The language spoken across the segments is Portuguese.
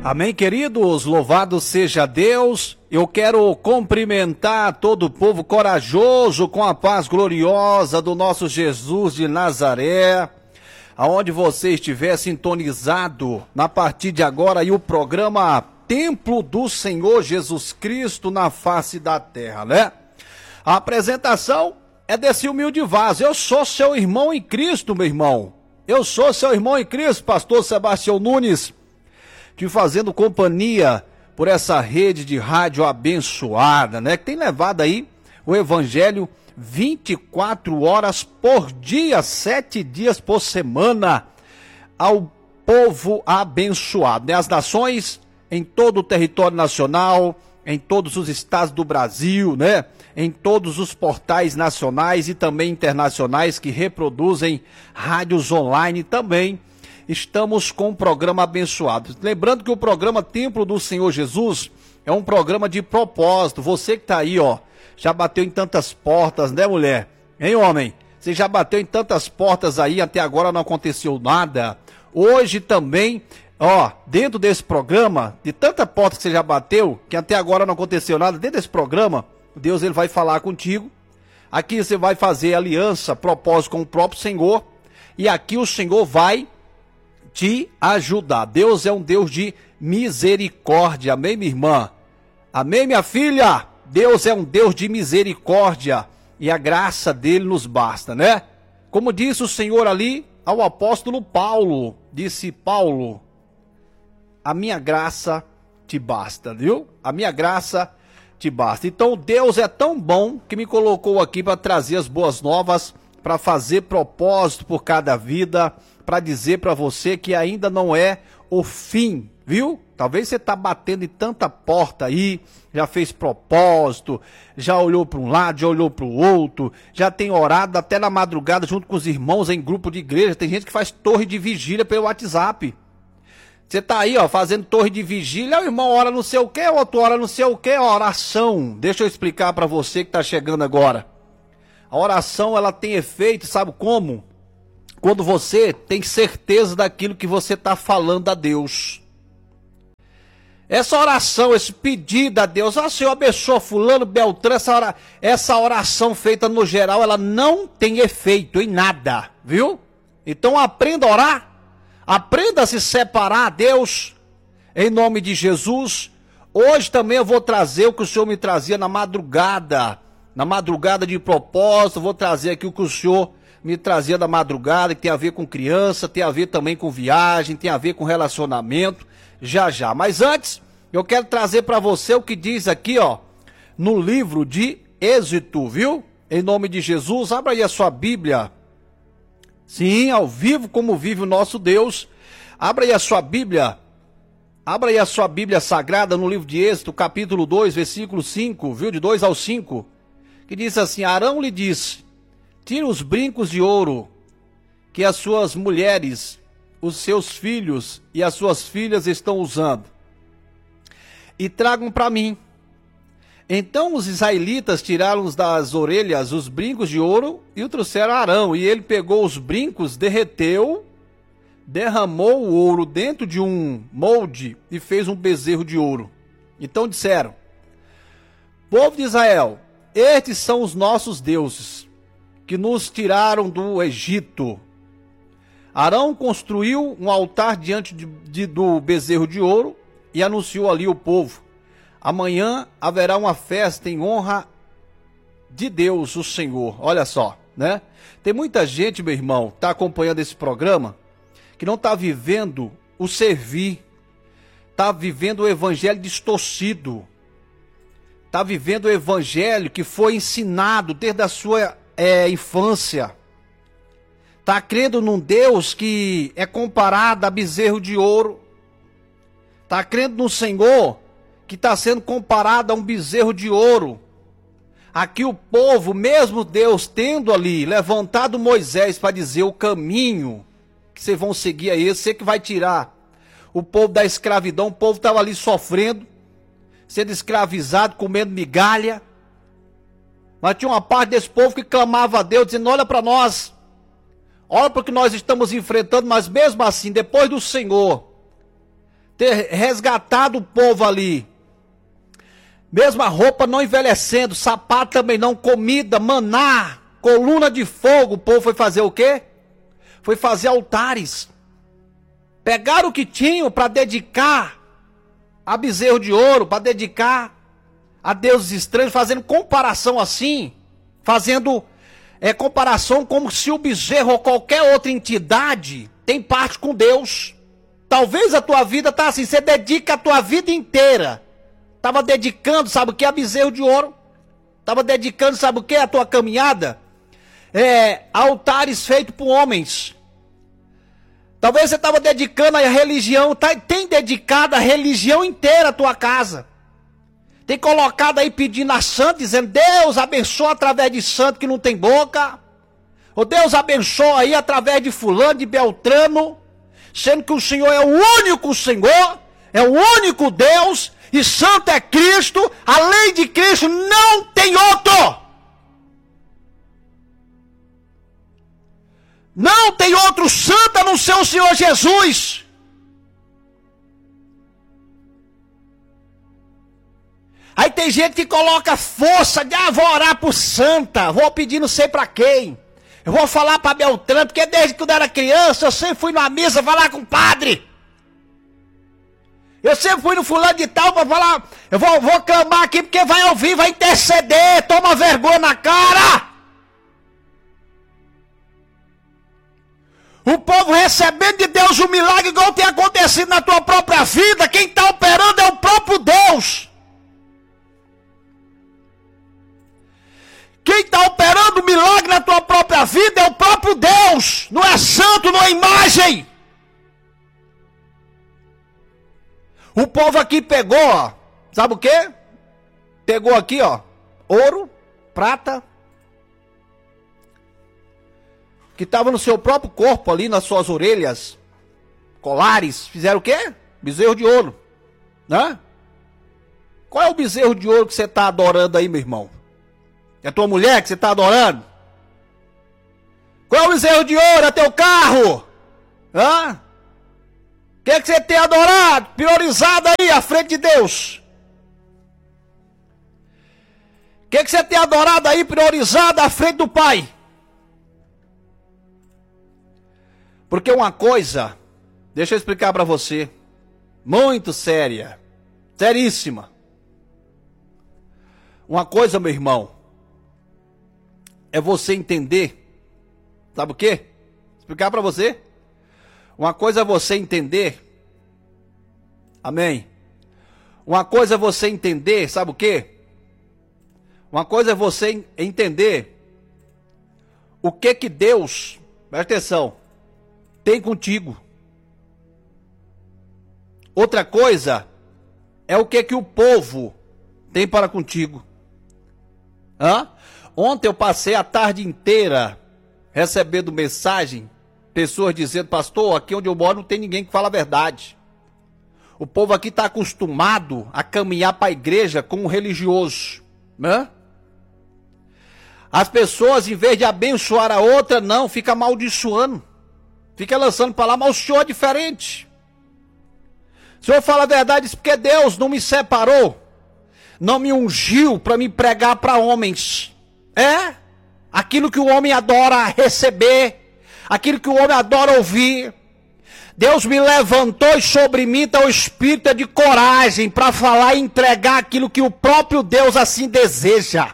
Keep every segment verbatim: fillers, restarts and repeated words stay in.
Amém, queridos? Louvado seja Deus. Eu quero cumprimentar todo o povo corajoso com a paz gloriosa do nosso Jesus de Nazaré. Aonde você estiver sintonizado, na partir de agora, aí o programa Templo do Senhor Jesus Cristo na face da terra, né? A apresentação é desse humilde vaso. Eu sou seu irmão em Cristo, meu irmão. Eu sou seu irmão em Cristo, pastor Sebastião Nunes, te fazendo companhia por essa rede de rádio abençoada, né? Que tem levado aí o evangelho vinte e quatro horas por dia, sete dias por semana, ao povo abençoado, né? As nações em todo o território nacional, em todos os estados do Brasil, né? Em todos os portais nacionais e também internacionais que reproduzem rádios online também. Estamos com um programa abençoado. Lembrando que o programa Templo do Senhor Jesus é um programa de propósito. Você que está aí, ó, já bateu em tantas portas, né, mulher? Hein, homem? Você já bateu em tantas portas aí, até agora não aconteceu nada. Hoje também, ó, dentro desse programa, de tanta porta que você já bateu, que até agora não aconteceu nada, dentro desse programa, Deus ele vai falar contigo. Aqui você vai fazer aliança, propósito com o próprio Senhor. E aqui o Senhor vai te ajudar. Deus é um Deus de misericórdia. Amém, minha irmã? Amém, minha filha? Deus é um Deus de misericórdia. E a graça dele nos basta, né? Como disse o Senhor ali ao apóstolo Paulo. Disse Paulo: a minha graça te basta, viu? A minha graça te basta. Então Deus é tão bom que me colocou aqui para trazer as boas novas, para fazer propósito por cada vida, para dizer para você que ainda não é o fim, viu? Talvez você tá batendo em tanta porta aí, já fez propósito, já olhou para um lado, já olhou para o outro, já tem orado até na madrugada junto com os irmãos em grupo de igreja. Tem gente que faz torre de vigília pelo WhatsApp. Você tá aí, ó, fazendo torre de vigília, o irmão ora não sei o que, o outro ora não sei o que, oração. Deixa eu explicar para você que tá chegando agora. A oração, ela tem efeito, sabe como? Quando você tem certeza daquilo que você tá falando a Deus. Essa oração, esse pedido a Deus, ah, Senhor, abençoa fulano, Beltrano, essa, ora, essa oração feita no geral, ela não tem efeito em nada, viu? Então aprenda a orar. Aprenda a se separar a Deus, em nome de Jesus. Hoje também eu vou trazer o que o Senhor me trazia na madrugada, na madrugada de propósito. Vou trazer aqui o que o Senhor me trazia da madrugada, que tem a ver com criança, tem a ver também com viagem, tem a ver com relacionamento, já já. Mas antes, eu quero trazer para você o que diz aqui, ó, no livro de Êxodo, viu? Em nome de Jesus, abra aí a sua Bíblia. Sim, ao vivo como vive o nosso Deus. Abra aí a sua Bíblia. Abra aí a sua Bíblia Sagrada no livro de Êxodo, capítulo dois, versículo cinco, viu? De dois ao cinco. Que diz assim: Arão lhe disse: tira os brincos de ouro que as suas mulheres, os seus filhos e as suas filhas estão usando, e tragam para mim. Então os israelitas tiraram das orelhas os brincos de ouro e o trouxeram a Arão. E ele pegou os brincos, derreteu, derramou o ouro dentro de um molde e fez um bezerro de ouro. Então disseram: povo de Israel, estes são os nossos deuses, que nos tiraram do Egito. Arão construiu um altar diante de, de, do bezerro de ouro e anunciou ali o povo: amanhã haverá uma festa em honra de Deus, o Senhor. Olha só, né? Tem muita gente, meu irmão, tá acompanhando esse programa, que não tá vivendo o servir, tá vivendo o evangelho distorcido, tá vivendo o evangelho que foi ensinado desde a sua é, infância, tá crendo num Deus que é comparado a bezerro de ouro, tá crendo no Senhor que está sendo comparado a um bezerro de ouro. Aqui o povo, mesmo Deus tendo ali levantado Moisés para dizer o caminho que vocês vão seguir aí, você que vai tirar o povo da escravidão, o povo estava ali sofrendo, sendo escravizado, comendo migalha. Mas tinha uma parte desse povo que clamava a Deus, dizendo: olha para nós, olha para o que nós estamos enfrentando, mas mesmo assim, depois do Senhor ter resgatado o povo ali. Mesmo a roupa não envelhecendo, sapato também não, comida, maná, coluna de fogo. O povo foi fazer o quê? Foi fazer altares. Pegaram o que tinham para dedicar a bezerro de ouro, para dedicar a deuses estranhos, fazendo comparação assim, fazendo é, comparação como se o bezerro ou qualquer outra entidade tem parte com Deus. Talvez a tua vida tá assim, você dedica a tua vida inteira. Estava dedicando, sabe o que? A bezerro de ouro. Estava dedicando, sabe o que? A tua caminhada. É, altares feitos por homens. Talvez você estava dedicando a religião, tá, tem dedicado a religião inteira a tua casa. Tem colocado aí pedindo a santo, dizendo, Deus abençoa através de santo que não tem boca. Ou Deus abençoa aí através de fulano, de Beltrano. Sendo que o Senhor é o único Senhor, é o único Deus, e santo é Cristo, além de Cristo não tem outro. Não tem outro santo a não ser o Senhor Jesus. Aí tem gente que coloca força de, ah, vou orar por santa, vou pedir não sei pra quem. Eu vou falar para Beltrano, porque desde que eu era criança, eu sempre fui numa missa falar com o padre. Eu sempre fui no fulano de tal para falar, eu vou, vou clamar aqui porque vai ouvir, vai interceder, toma vergonha na cara. O povo recebendo de Deus um milagre igual tem acontecido na tua própria vida, quem está operando é o próprio Deus. Quem está operando milagre na tua própria vida é o próprio Deus. Não é santo, não é imagem. O povo aqui pegou, ó, sabe o quê? Pegou aqui, ó, ouro, prata, que estava no seu próprio corpo ali, nas suas orelhas, colares. Fizeram o quê? Bezerro de ouro, né? Qual é o bezerro de ouro que você está adorando aí, meu irmão? É tua mulher que você está adorando? Qual é o bezerro de ouro? É teu carro? Hã? O que é que você tem adorado? Priorizado aí à frente de Deus? O que é que você tem adorado aí? Priorizado à frente do Pai? Porque uma coisa, deixa eu explicar para você, muito séria, seríssima. Uma coisa, meu irmão, é você entender, sabe o quê? Explicar para você. Uma coisa é você entender, amém? Uma coisa é você entender, sabe o quê? Uma coisa é você entender o que que Deus, presta atenção, tem contigo. Outra coisa é o que que o povo tem para contigo. Hã? Ontem eu passei a tarde inteira recebendo mensagem, pessoas dizendo, pastor, aqui onde eu moro não tem ninguém que fala a verdade. O povo aqui está acostumado a caminhar para a igreja como religioso, né? As pessoas, em vez de abençoar a outra, não, fica amaldiçoando. Fica lançando para lá, mas o Senhor é diferente. O Senhor fala a verdade, porque Deus não me separou, não me ungiu para me pregar para homens. É aquilo que o homem adora receber, aquilo que o homem adora ouvir. Deus me levantou e sobre mim está o espírito de coragem para falar e entregar aquilo que o próprio Deus assim deseja.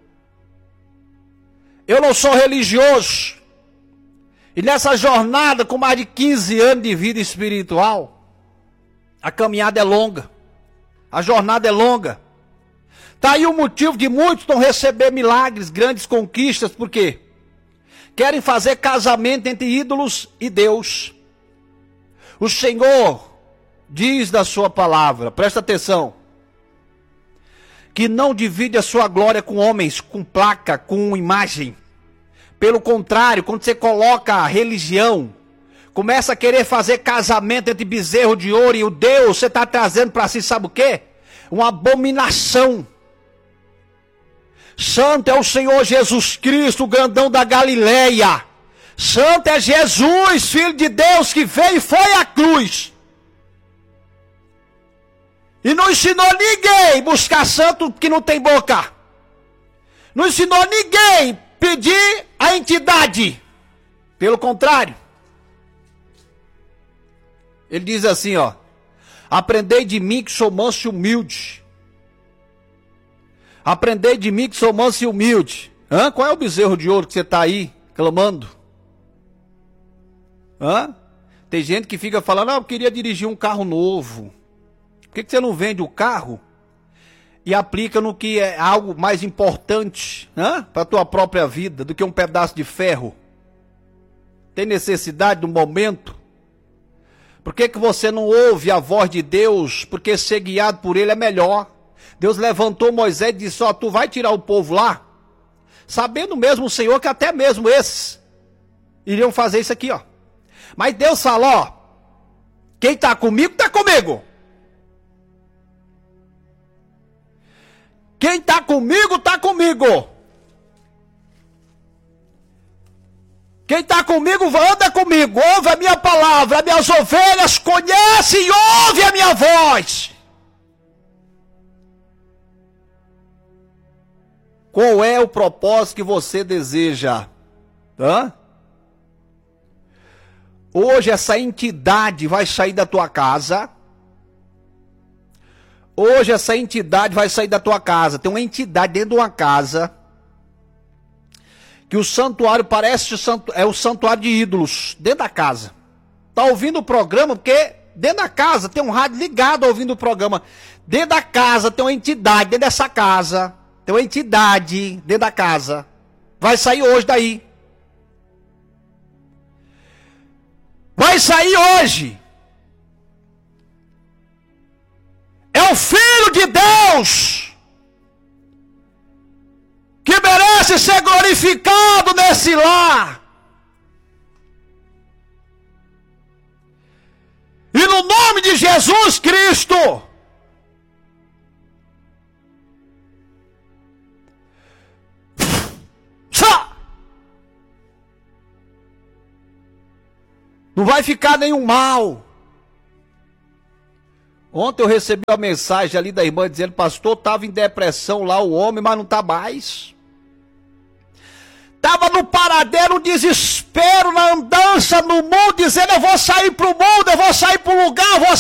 Eu não sou religioso. E nessa jornada com mais de quinze anos de vida espiritual, a caminhada é longa. A jornada é longa. Está aí o motivo de muitos não receber milagres, grandes conquistas, por quê? Querem fazer casamento entre ídolos e Deus. O Senhor diz da sua palavra, presta atenção, que não divide a sua glória com homens, com placa, com imagem. Pelo contrário, quando você coloca a religião, começa a querer fazer casamento entre bezerro de ouro e o Deus, você está trazendo para si, sabe o quê? Uma abominação. Santo é o Senhor Jesus Cristo, o grandão da Galileia. Santo é Jesus, Filho de Deus, que veio e foi à cruz. E não ensinou ninguém buscar santo que não tem boca. Não ensinou ninguém pedir a entidade. Pelo contrário. Ele diz assim, ó. Aprendei de mim que sou manso e humilde. Aprendei de mim que sou manso e humilde. Hã? Qual é o bezerro de ouro que você está aí clamando? Hã? Tem gente que fica falando, ah, eu queria dirigir um carro novo. Por que, que você não vende o carro e aplica no que é algo mais importante, para a tua própria vida do que um pedaço de ferro? Tem necessidade do momento? Por que, que você não ouve a voz de Deus? Porque ser guiado por Ele é melhor. Deus levantou Moisés e disse, ó, tu vai tirar o povo lá, sabendo mesmo o Senhor que até mesmo esses iriam fazer isso aqui, ó. Mas Deus falou, ó, quem está comigo, está comigo. Quem está comigo, está comigo. Quem está comigo, anda comigo. Ouve a minha palavra. As minhas ovelhas conhecem e ouvem a minha voz. Qual é o propósito que você deseja? Hã? Hoje essa entidade vai sair da tua casa. Hoje essa entidade vai sair da tua casa. Tem uma entidade dentro de uma casa. Que o santuário parece é o santuário de ídolos. Dentro da casa. Tá ouvindo o programa porque dentro da casa tem um rádio ligado ouvindo o programa. Dentro da casa tem uma entidade. Dentro dessa casa tem uma entidade dentro da casa. Vai sair hoje daí. Vai sair hoje. É o Filho de Deus que merece ser glorificado nesse lar. E no nome de Jesus Cristo, não vai ficar nenhum mal. Ontem eu recebi uma mensagem ali da irmã dizendo, pastor, estava em depressão lá o homem, mas não está mais. Estava no paradeiro, desespero, na andança no mundo, dizendo, eu vou sair para o mundo, eu vou sair para o lugar, eu vou